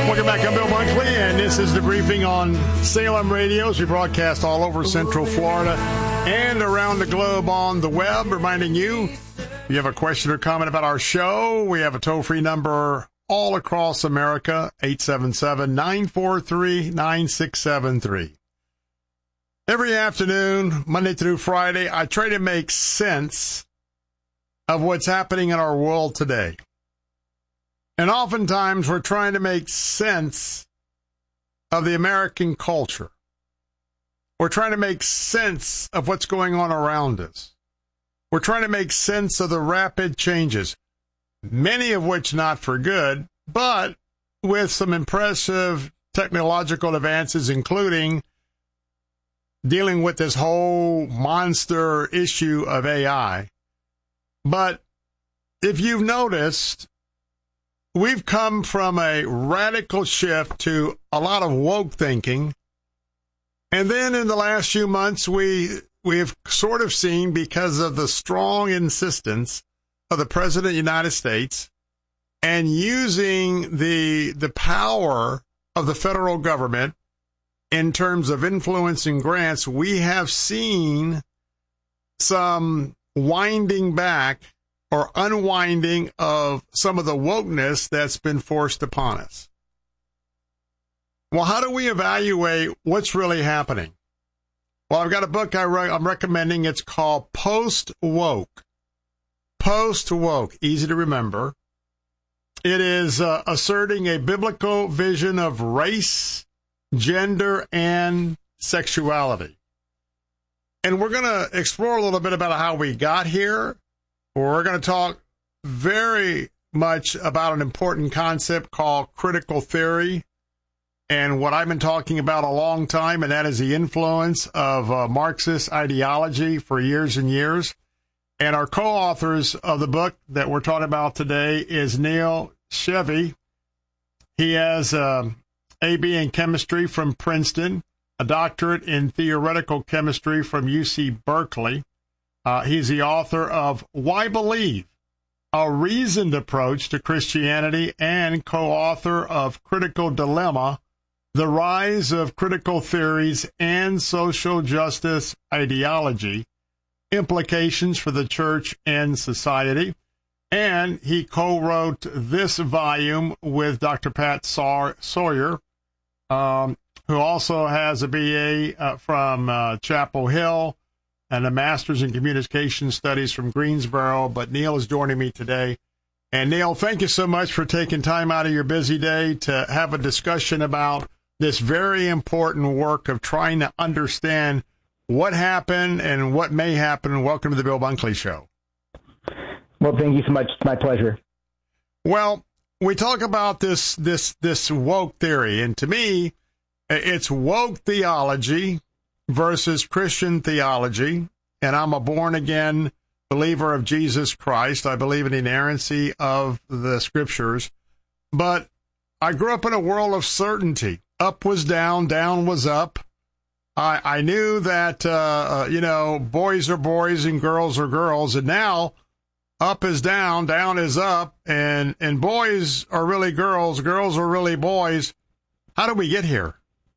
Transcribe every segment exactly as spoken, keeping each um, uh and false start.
Welcome back. I'm Bill Bunkley, and this is the briefing on Salem Radios. We broadcast all over Central Florida and around the globe on the web. Reminding you, if you have a question or comment about our show, we have a toll-free number all across America, eight seven seven, nine four three, nine six seven three. Every afternoon, Monday through Friday, I try to make sense of what's happening in our world today. And oftentimes we're trying to make sense of the American culture. We're trying to make sense of what's going on around us. We're trying to make sense of the rapid changes, many of which not for good, but with some impressive technological advances, including dealing with this whole monster issue of A I. But if you've noticed, we've come from a radical shift to a lot of woke thinking. And then in the last few months, we we have sort of seen, because of the strong insistence of the President of the United States and using the the power of the federal government in terms of influencing grants, we have seen some winding back or unwinding of some of the wokeness that's been forced upon us. Well, how do we evaluate what's really happening? Well, I've got a book I re- I'm recommending. It's called Post-Woke. Post-Woke, easy to remember. It is uh, asserting a biblical vision of race, gender, and sexuality. And we're going to explore a little bit about how we got here. We're going to talk very much about an important concept called critical theory and what I've been talking about a long time, and that is the influence of uh, Marxist ideology for years and years. And our co-authors of the book that we're talking about today is Neil Chevy. He has an A B in chemistry from Princeton, a doctorate in theoretical chemistry from U C Berkeley. Uh, he's the author of Why Believe? A Reasoned Approach to Christianity, and co-author of Critical Dilemma, The Rise of Critical Theories and Social Justice Ideology, Implications for the Church and Society. And he co-wrote this volume with Doctor Pat Sawyer, um, who also has a B A uh, from uh, Chapel Hill and a master's in communication studies from Greensboro. But Neil is joining me today. And Neil, thank you so much for taking time out of your busy day to have a discussion about this very important work of trying to understand what happened and what may happen. Welcome to the Bill Bunkley Show. Well, thank you so much. It's my pleasure. Well, we talk about this this this woke theory, and to me, it's woke theology versus Christian theology, and I'm a born-again believer of Jesus Christ. I believe in the inerrancy of the Scriptures, but I grew up in a world of certainty. Up was down, down was up. I, I knew that, uh, uh, you know, boys are boys and girls are girls, and now up is down, down is up, and, and boys are really girls, girls are really boys. How do we get here?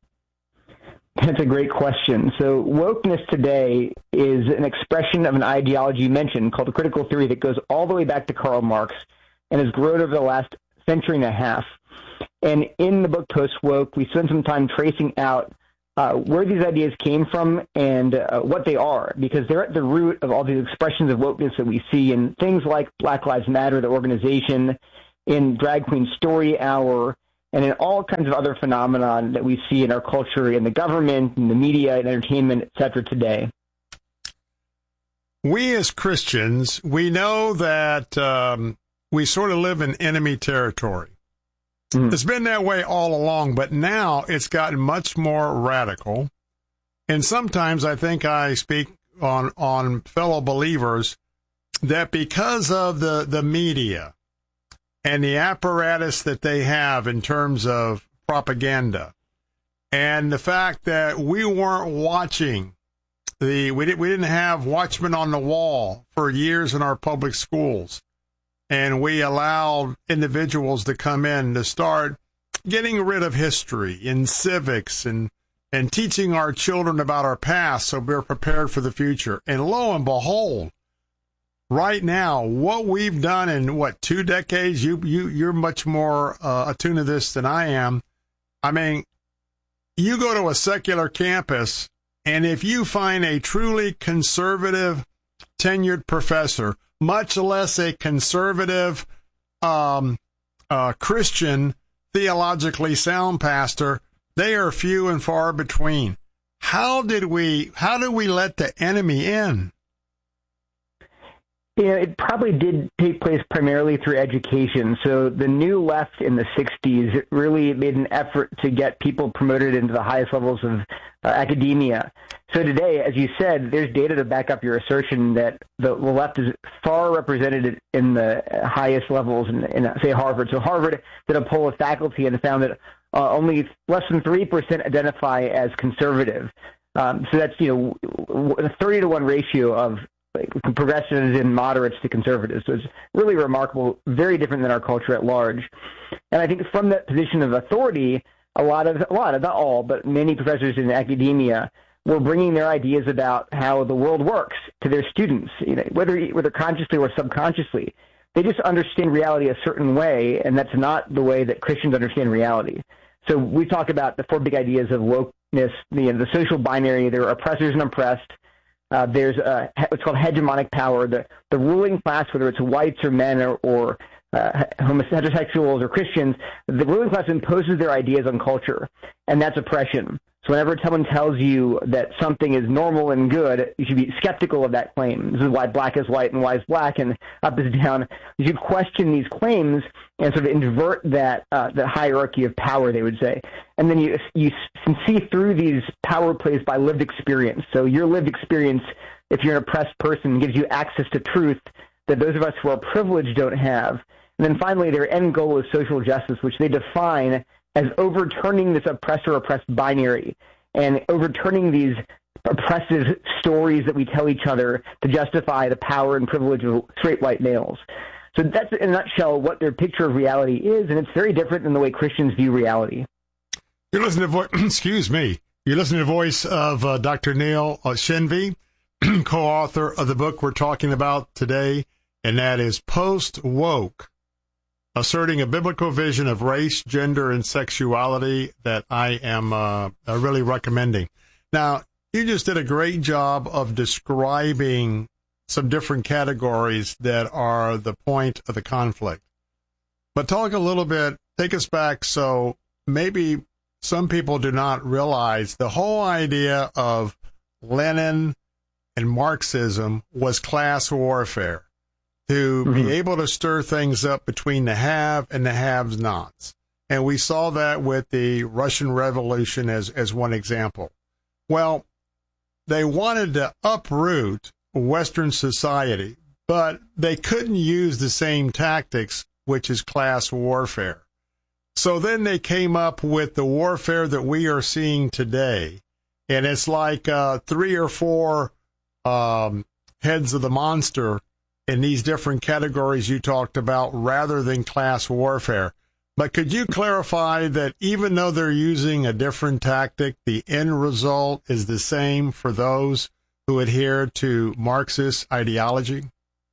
That's a great question. So wokeness today is an expression of an ideology you mentioned called the critical theory that goes all the way back to Karl Marx and has grown over the last century and a half. And in the book Post-Woke, we spend some time tracing out uh, where these ideas came from and uh, what they are, because they're at the root of all these expressions of wokeness that we see in things like Black Lives Matter, the organization, in Drag Queen Story Hour, and in all kinds of other phenomena that we see in our culture, in the government, in the media, and entertainment, et cetera, today. We as Christians, we know that um, we sort of live in enemy territory. Mm. It's been that way all along, but now it's gotten much more radical. And sometimes I think I speak on, on fellow believers that because of the, the media and the apparatus that they have in terms of propaganda, and the fact that we weren't watching the, we didn't, we didn't have watchmen on the wall for years in our public schools, and we allowed individuals to come in to start getting rid of history in civics and and teaching our children about our past so we're prepared for the future. And lo and behold, right now, what we've done in, what, two decades, you, you, you're much more uh, attuned to this than I am. I mean, you go to a secular campus, and if you find a truly conservative tenured professor, much less a conservative um, uh, Christian, theologically sound pastor, they are few and far between. How did we, how did we let the enemy in? You know, it probably did take place primarily through education. So the new left in the sixties really made an effort to get people promoted into the highest levels of uh, academia. So today, as you said, there's data to back up your assertion that the left is far represented in the highest levels in, in say, Harvard. So Harvard did a poll of faculty and found that uh, only less than three percent identify as conservative. Um, so that's, you know, a thirty to one ratio of progressives and moderates to conservatives. So it's really remarkable, very different than our culture at large. And I think from that position of authority, a lot of, a lot of, not all, but many professors in academia were bringing their ideas about how the world works to their students, you know, whether, whether consciously or subconsciously. They just understand reality a certain way, and that's not the way that Christians understand reality. So we talk about the four big ideas of wokeness, the, the social binary. There are oppressors and oppressed. Uh, there's uh, what's called hegemonic power. The, the ruling class, whether it's whites or men or, or uh, homosexuals or Christians, the ruling class imposes their ideas on culture, and that's oppression. So whenever someone tells you that something is normal and good, you should be skeptical of that claim. This is why black is white and white is black and up is down. You should question these claims and sort of invert that uh, the hierarchy of power, they would say. And then you you can see through these power plays by lived experience. So your lived experience, if you're an oppressed person, gives you access to truth that those of us who are privileged don't have. And then finally, their end goal is social justice, which they define as overturning this oppressor-oppressed binary and overturning these oppressive stories that we tell each other to justify the power and privilege of straight white males. So that's, in a nutshell, what their picture of reality is, and it's very different than the way Christians view reality. You're listening to voice. Excuse me. You're listening to the voice of uh, Doctor Neil uh, Shenvi, co-author of the book we're talking about today, and that is Post-Woke: Asserting a Biblical Vision of Race, Gender, and Sexuality, that I am uh, really recommending. Now, you just did a great job of describing some different categories that are the point of the conflict. But talk a little bit, take us back, so maybe some people do not realize the whole idea of Lenin and Marxism was class warfare, to mm-hmm. be able to stir things up between the have and the have-nots. And we saw that with the Russian Revolution as, as one example. Well, they wanted to uproot Western society, but they couldn't use the same tactics, which is class warfare. So then they came up with the warfare that we are seeing today. And it's like uh, three or four um, heads of the monster in these different categories you talked about, rather than class warfare. But could you clarify that even though they're using a different tactic, the end result is the same for those who adhere to Marxist ideology?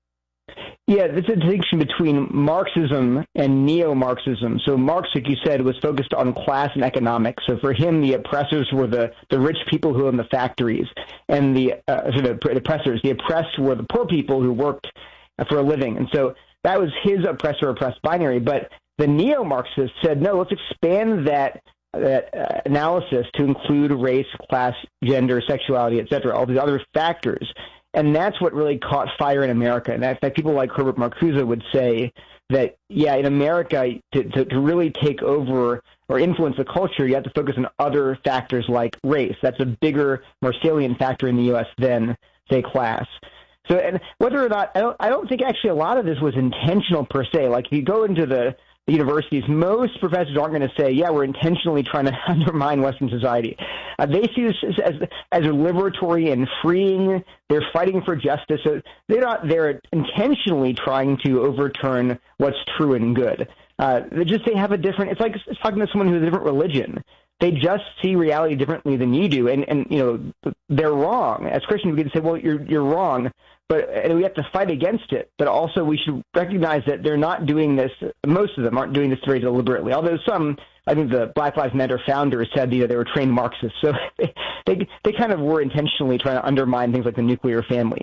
Yeah, there's a distinction between Marxism and neo-Marxism. So Marx, like you said, was focused on class and economics. So for him, the oppressors were the, the rich people who owned the factories, and the, uh, so the, the oppressors, the oppressed were the poor people who worked for a living. And so that was his oppressor-oppressed binary. But the neo-Marxists said, no, let's expand that that uh, analysis to include race, class, gender, sexuality, et cetera, all these other factors. And that's what really caught fire in America. And in fact, people like Herbert Marcuse would say that, yeah, in America, to, to, to really take over or influence the culture, you have to focus on other factors like race. That's a bigger, more salient factor in the U S than, say, class. So, and whether or not, I don't, I don't think actually a lot of this was intentional per se. Like, if you go into the the universities, most professors aren't going to say, yeah, we're intentionally trying to undermine Western society. Uh, they see this as, as a liberatory and freeing. They're fighting for justice. So they're not there intentionally trying to overturn what's true and good. Uh, they just they have a different. It's like it's talking to someone who has a different religion. They just see reality differently than you do, and and you know they're wrong. As Christians, we can say, well, you're you're wrong, but and we have to fight against it. But also, we should recognize that they're not doing this. Most of them aren't doing this very deliberately. Although some, I think the Black Lives Matter founders said, you know, they were trained Marxists, so they they, they kind of were intentionally trying to undermine things like the nuclear family.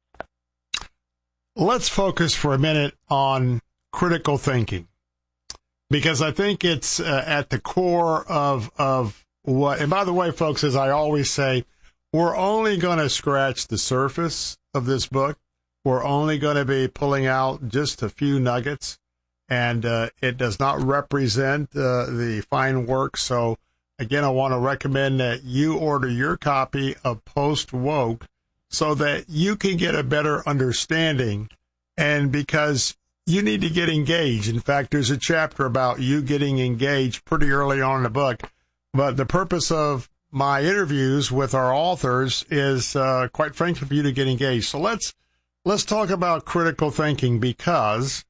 Let's focus for a minute on critical thinking, because I think it's uh, at the core of of what. And by the way, folks, as I always say, we're only going to scratch the surface of this book. We're only going to be pulling out just a few nuggets, and uh, it does not represent uh, the fine work. So, again, I want to recommend that you order your copy of Post Woke so that you can get a better understanding, and because you need to get engaged. In fact, there's a chapter about you getting engaged pretty early on in the book. But the purpose of my interviews with our authors is, uh, quite frankly, for you to get engaged. So let's let's talk about critical thinking, because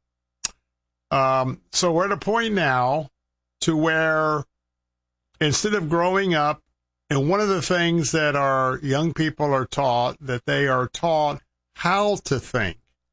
um, so we're at a point now to where instead of growing up, and one of the things that our young people are taught, that they are taught how to think,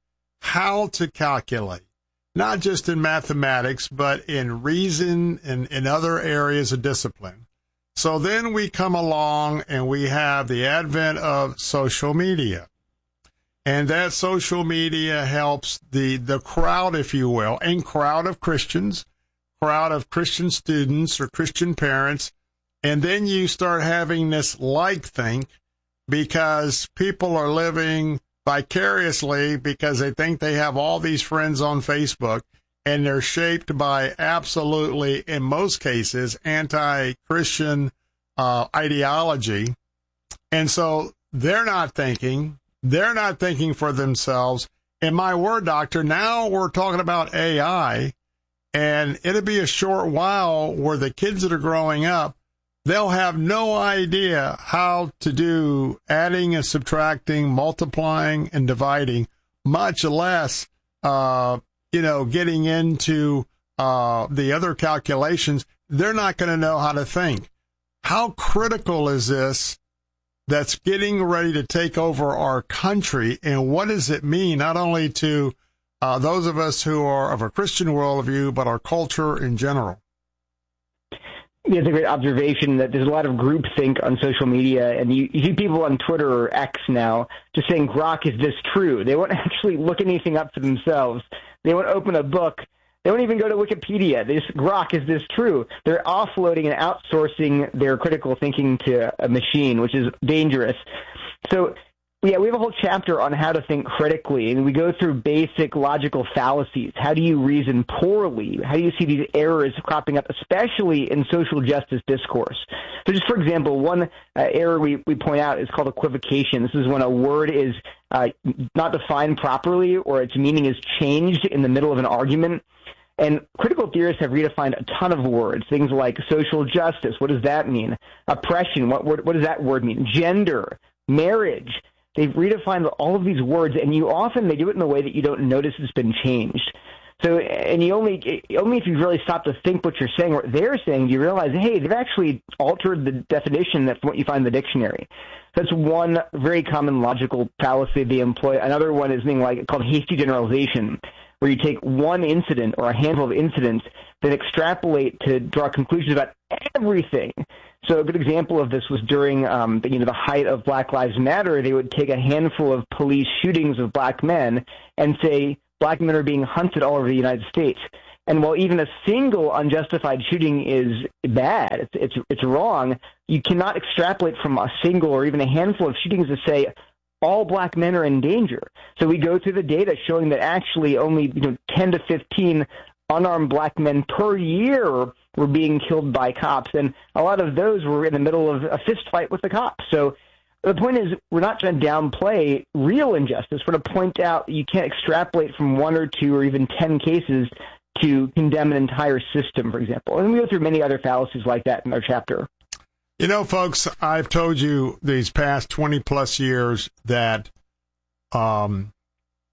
how to calculate, not just in mathematics, but in reason and in other areas of discipline. So then we come along and we have the advent of social media. And that social media helps the, the crowd, if you will, and crowd of Christians, crowd of Christian students or Christian parents. And then you start having this like think, because people are living vicariously because they think they have all these friends on Facebook, and they're shaped by absolutely, in most cases, anti-Christian uh, ideology. And so they're not thinking, they're not thinking for themselves. And my word, doctor, now we're talking about A I, and it'll be a short while where the kids that are growing up, they'll have no idea how to do adding and subtracting, multiplying and dividing, much less, uh, you know, getting into uh, the other calculations. They're not going to know how to think. How critical is this that's getting ready to take over our country, and what does it mean not only to uh, those of us who are of a Christian worldview, but our culture in general? It's a great observation that there's a lot of groupthink on social media, and you, you see people on Twitter or X now just saying, Grok, is this true? They won't actually look anything up for themselves. They won't open a book. They won't even go to Wikipedia. They just, Grok, is this true? They're offloading and outsourcing their critical thinking to a machine, which is dangerous. So, yeah, we have a whole chapter on how to think critically, and we go through basic logical fallacies. How do you reason poorly? How do you see these errors cropping up, especially in social justice discourse? So just for example, one uh, error we, we point out is called equivocation. This is when a word is uh, not defined properly, or its meaning is changed in the middle of an argument. And critical theorists have redefined a ton of words, things like social justice. What does that mean? Oppression. What, what, what does that word mean? Gender, marriage. They've redefined all of these words, and you often, they do it in a way that you don't notice it's been changed. So, and you only, only if you really stop to think what you're saying or what they're saying, do you realize, hey, they've actually altered the definition that's what you find in the dictionary. That's one very common logical fallacy they employ. Another one is something like called hasty generalization, where you take one incident or a handful of incidents, then extrapolate to draw conclusions about everything. So a good example of this was during um, the, you know, the height of Black Lives Matter. They would take a handful of police shootings of black men and say black men are being hunted all over the United States. And while even a single unjustified shooting is bad, it's, it's, it's wrong, you cannot extrapolate from a single or even a handful of shootings to say all black men are in danger. So we go through the data showing that actually only you know ten to fifteen unarmed black men per year were being killed by cops, and a lot of those were in the middle of a fist fight with the cops. So the point is, we're not trying to downplay real injustice. We're going to point out that you can't extrapolate from one or two or even ten cases to condemn an entire system, for example. And we go through many other fallacies like that in our chapter. You know, folks, I've told you these past twenty plus years that um,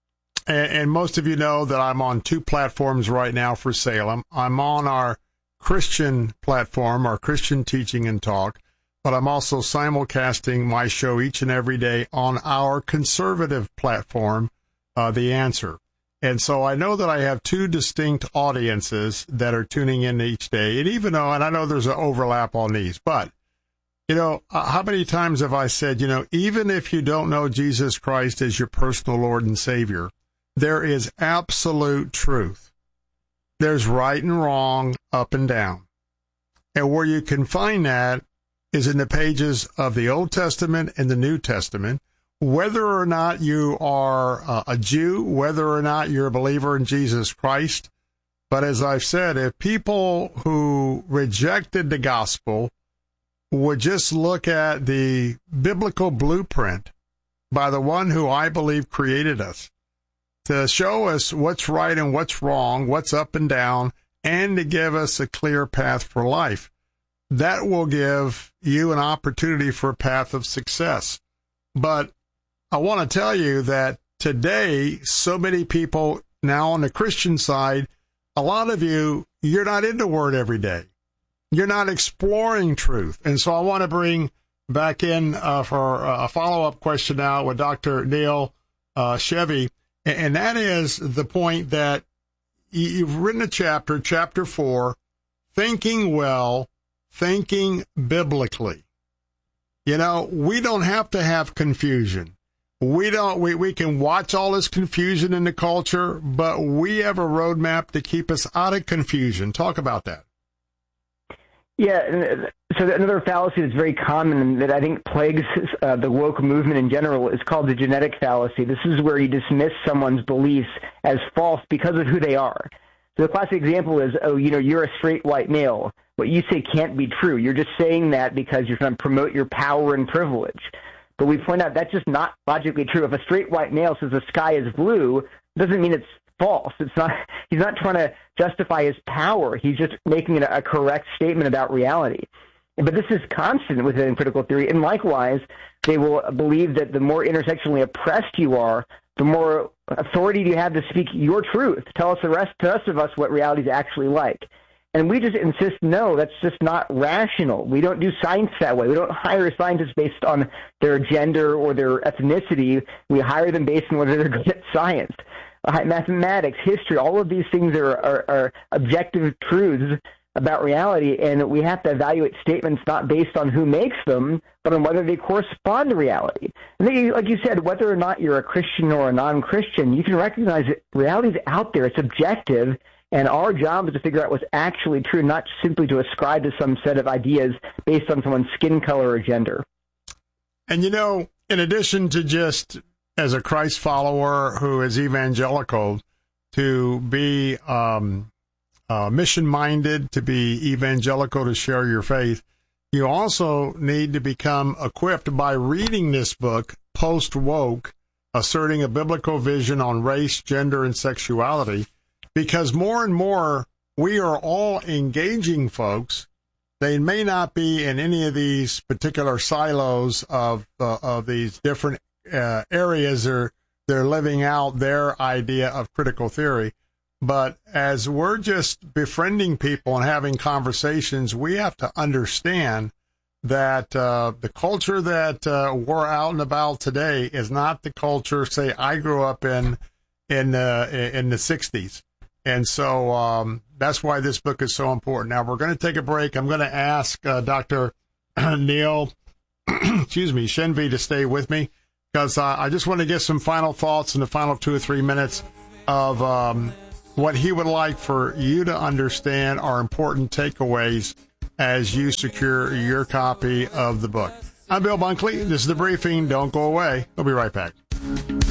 and, and most of you know that I'm on two platforms right now for Salem. I'm on our Christian platform, our Christian Teaching and Talk, but I'm also simulcasting my show each and every day on our conservative platform, uh, The Answer. And so I know that I have two distinct audiences that are tuning in each day. And even though, and I know there's an overlap on these, but, you know, uh, how many times have I said, you know, even if you don't know Jesus Christ as your personal Lord and Savior, there is absolute truth. There's right and wrong, up and down. And where you can find that is in the pages of the Old Testament and the New Testament. Whether or not you are uh, a Jew, whether or not you're a believer in Jesus Christ. But as I've said, if people who rejected the gospel would just look at the biblical blueprint by the one who I believe created us to show us what's right and what's wrong, what's up and down, and to give us a clear path for life, that will give you an opportunity for a path of success. But I want to tell you that today, so many people now on the Christian side, a lot of you, you're not in the Word every day. You're not exploring truth. And so I want to bring back in uh, for a follow-up question now with Doctor Neil uh, Chevy, and that is the point that you've written a chapter, chapter four, Thinking Well, Thinking Biblically. You know, we don't have to have confusion. We don't. We, we can watch all this confusion in the culture, but we have a roadmap to keep us out of confusion. Talk about that. Yeah, so another fallacy that's very common and that I think plagues uh, the woke movement in general is called the genetic fallacy. This is where you dismiss someone's beliefs as false because of who they are. So the classic example is, oh, you know, you're a straight white male. What you say can't be true. You're just saying that because you're trying to promote your power and privilege. But we point out that's just not logically true. If a straight white male says the sky is blue, it doesn't mean it's false. It's not. He's not trying to justify his power. He's just making a, a correct statement about reality. But this is constant within critical theory. And likewise, they will believe that the more intersectionally oppressed you are, the more authority you have to speak your truth. Tell us the rest, to the rest of us what reality is actually like. And we just insist, no, that's just not rational. We don't do science that way. We don't hire scientists based on their gender or their ethnicity. We hire them based on whether they're good at science. Uh, mathematics, history, all of these things are, are, are objective truths about reality, and we have to evaluate statements not based on who makes them, but on whether they correspond to reality. And then, like you said, whether or not you're a Christian or a non-Christian, you can recognize that reality is out there. It's objective. And our job is to figure out what's actually true, not simply to ascribe to some set of ideas based on someone's skin color or gender. And, you know, in addition to just as a Christ follower who is evangelical, to be um, uh, mission-minded, to be evangelical, to share your faith, you also need to become equipped by reading this book, Post-Woke, Asserting a Biblical Vision on Race, Gender, and Sexuality. Because more and more, we are all engaging folks. They may not be in any of these particular silos of uh, of these different uh, areas they're, they're living out their idea of critical theory. But as we're just befriending people and having conversations, we have to understand that uh, the culture that uh, we're out and about today is not the culture, say, I grew up in in, uh, in the sixties. And so um, that's why this book is so important. Now, we're going to take a break. I'm going to ask uh, Doctor Neil, excuse me, Shenvi to stay with me because uh, I just want to get some final thoughts in the final two or three minutes of um, what he would like for you to understand are important takeaways as you secure your copy of the book. I'm Bill Bunkley. This is The Briefing. Don't go away. We'll be right back.